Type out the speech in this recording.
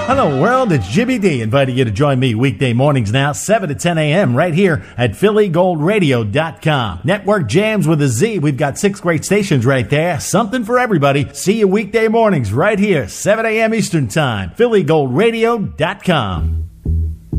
Hello world, it's Jimmy D inviting you to join me weekday mornings now, 7 to 10 a.m. right here at PhillyGoldRadio.com. Network jams with a Z. We've got 6 great stations right there. Something for everybody. See you weekday mornings right here, 7 a.m. Eastern Time. PhillyGoldRadio.com.